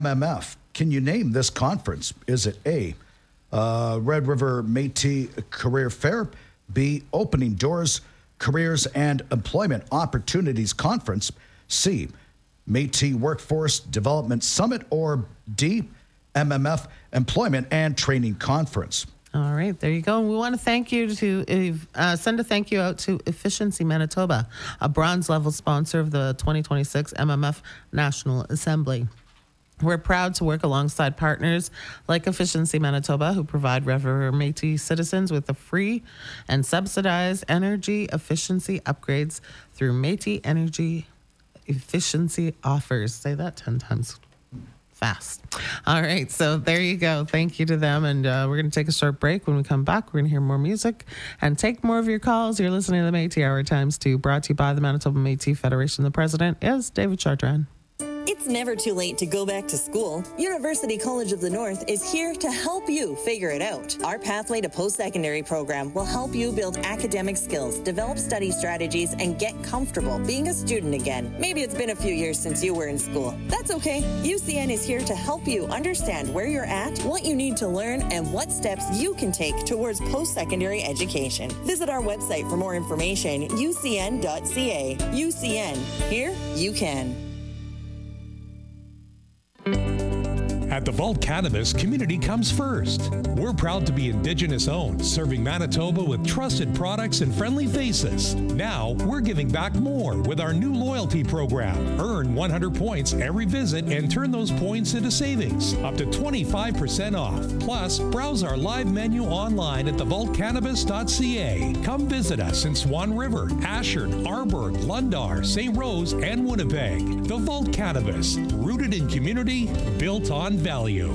MMF. Can you name this conference? Is it A, Red River Métis Career Fair, B, Opening Doors, Careers and Employment Opportunities Conference, C, Métis Workforce Development Summit, or D, MMF Employment and Training Conference? All right, there you go. And we want to thank you send a thank you out to Efficiency Manitoba, a bronze level sponsor of the 2026 MMF National Assembly. We're proud to work alongside partners like Efficiency Manitoba, who provide Red River Métis citizens with the free and subsidized energy efficiency upgrades through Métis Energy Efficiency Offers. Say that 10 times fast. All right, so there you go. Thank you to them, and we're going to take a short break. When we come back, we're going to hear more music and take more of your calls. You're listening to the Métis Hour Times 2, brought to you by the Manitoba Métis Federation. The president is David Chartrand. It's never too late to go back to school. University College of the North is here to help you figure it out. Our Pathway to Post-Secondary program will help you build academic skills, develop study strategies, and get comfortable being a student again. Maybe it's been a few years since you were in school. That's okay. UCN is here to help you understand where you're at, what you need to learn, and what steps you can take towards post-secondary education. Visit our website for more information, ucn.ca. UCN. Here you can. At the Vault Cannabis, community comes first. We're proud to be Indigenous owned, serving Manitoba with trusted products and friendly faces. Now, we're giving back more with our new loyalty program. Earn 100 points every visit and turn those points into savings, up to 25% off. Plus, browse our live menu online at thevaultcannabis.ca. Come visit us in Swan River, Ashard, Arborg, Lundar, St. Rose, and Winnipeg. The Vault Cannabis, rooted in community, built on value.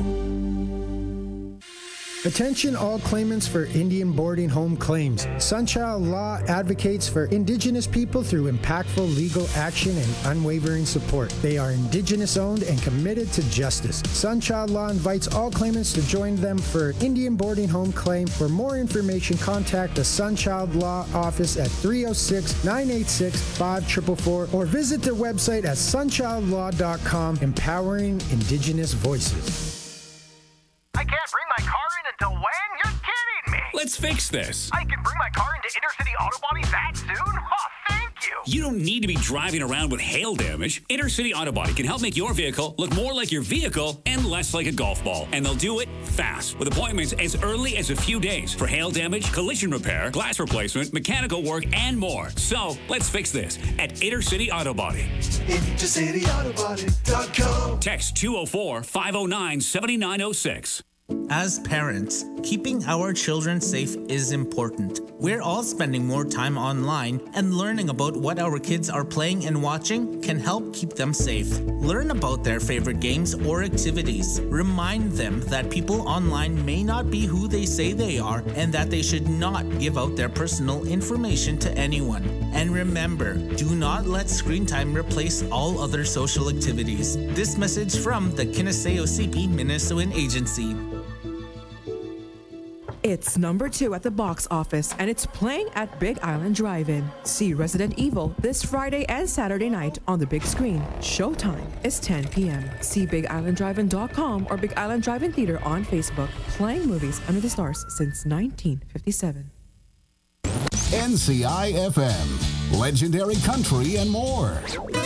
Attention all claimants for Indian boarding home claims. Sunchild Law advocates for Indigenous people through impactful legal action and unwavering support. They are Indigenous owned and committed to justice. Sunchild Law invites all claimants to join them for Indian boarding home claim. For more information, contact the Sunchild Law office at 306-986-5444 or visit their website at sunchildlaw.com, empowering Indigenous voices. I can't bring my car in until when? You're kidding me! Let's fix this. I can bring my car into Intercity Auto Body that soon? Oh, thank you! You don't need to be driving around with hail damage. Intercity Auto Body can help make your vehicle look more like your vehicle and less like a golf ball. And they'll do it fast, with appointments as early as a few days for hail damage, collision repair, glass replacement, mechanical work, and more. So, let's fix this at Intercity Auto Body. IntercityAutoBody.com. Text 204-509-7906. As parents, keeping our children safe is important. We're all spending more time online, and learning about what our kids are playing and watching can help keep them safe. Learn about their favorite games or activities. Remind them that people online may not be who they say they are, and that they should not give out their personal information to anyone. And remember, do not let screen time replace all other social activities. This message from the Kinesios Minnesotan Agency. It's number 2 at the box office, and it's playing at Big Island Drive-In. See Resident Evil this Friday and Saturday night on the big screen. Showtime is 10 p.m. See BigIslandDrive-In.com or Big Island Drive-In Theater on Facebook. Playing movies under the stars since 1957. NCI FM, legendary country and more.